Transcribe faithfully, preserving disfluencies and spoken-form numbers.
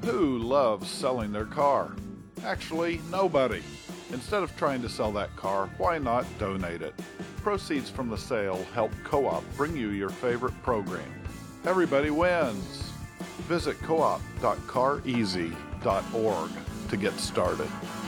Who loves selling their car? Actually, nobody. Instead of trying to sell that car, why not donate it? Proceeds from the sale help Co-op bring you your favorite program. Everybody wins. Visit co op dot car easy dot org to get started.